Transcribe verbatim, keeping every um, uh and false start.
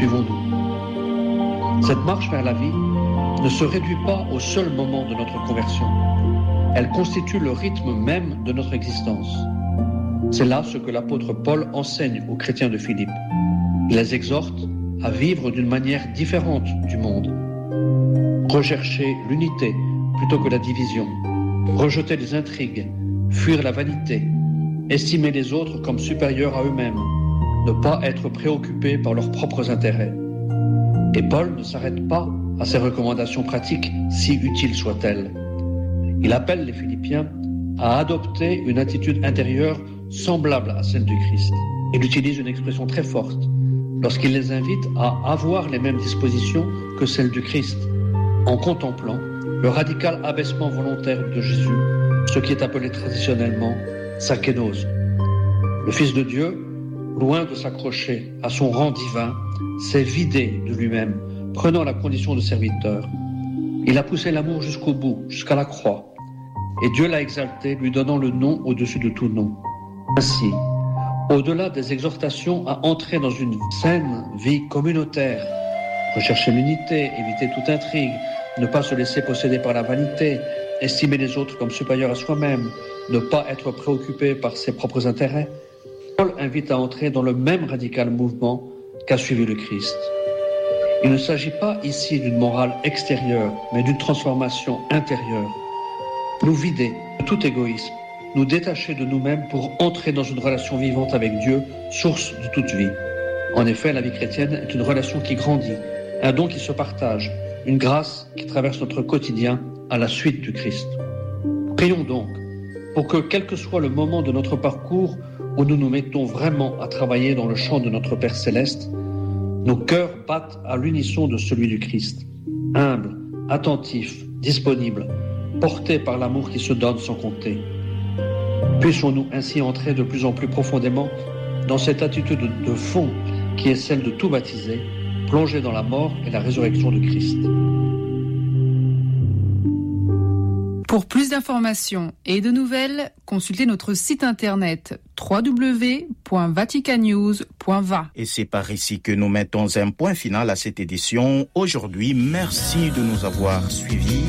Suivons-nous. Cette marche vers la vie ne se réduit pas au seul moment de notre conversion. Elle constitue le rythme même de notre existence. C'est là ce que l'apôtre Paul enseigne aux chrétiens de Philippe. Il les exhorte à vivre d'une manière différente du monde. Rechercher l'unité plutôt que la division. Rejeter les intrigues, fuir la vanité, estimer les autres comme supérieurs à eux-mêmes, ne pas être préoccupés par leurs propres intérêts. Et Paul ne s'arrête pas à ces recommandations pratiques, si utiles soient-elles. Il appelle les Philippiens à adopter une attitude intérieure semblable à celle du Christ. Il utilise une expression très forte lorsqu'il les invite à avoir les mêmes dispositions que celles du Christ, en contemplant le radical abaissement volontaire de Jésus, ce qui est appelé traditionnellement sa kénose. Le Fils de Dieu, loin de s'accrocher à son rang divin, s'est vidé de lui-même, prenant la condition de serviteur. Il a poussé l'amour jusqu'au bout, jusqu'à la croix. Et Dieu l'a exalté, lui donnant le nom au-dessus de tout nom. Ainsi, au-delà des exhortations à entrer dans une saine vie communautaire, rechercher l'unité, éviter toute intrigue, ne pas se laisser posséder par la vanité, estimer les autres comme supérieurs à soi-même, ne pas être préoccupé par ses propres intérêts, Paul invite à entrer dans le même radical mouvement qu'a suivi le Christ. Il ne s'agit pas ici d'une morale extérieure, mais d'une transformation intérieure. Nous vider de tout égoïsme, nous détacher de nous-mêmes pour entrer dans une relation vivante avec Dieu, source de toute vie. En effet, la vie chrétienne est une relation qui grandit, un don qui se partage, une grâce qui traverse notre quotidien à la suite du Christ. Prions donc pour que, quel que soit le moment de notre parcours où nous nous mettons vraiment à travailler dans le champ de notre Père Céleste, nos cœurs battent à l'unisson de celui du Christ, humble, attentif, disponible, porté par l'amour qui se donne sans compter. Puissions-nous ainsi entrer de plus en plus profondément dans cette attitude de fond qui est celle de tout baptisé, plongé dans la mort et la résurrection de Christ. Pour plus d'informations et de nouvelles, consultez notre site internet w w w point vatican news point v a. Et c'est par ici que nous mettons un point final à cette édition. Aujourd'hui, merci de nous avoir suivis.